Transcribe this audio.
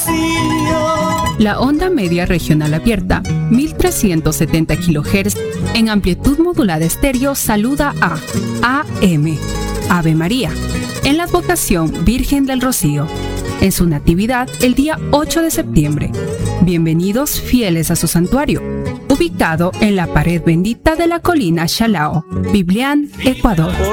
La onda media regional abierta, 1370 kHz, en amplitud modulada estéreo, saluda a AM, Ave María, en la advocación Virgen del Rocío, en su natividad el día 8 de septiembre. Bienvenidos fieles a su santuario, ubicado en la pared bendita de la colina Chalao, Biblián, Ecuador.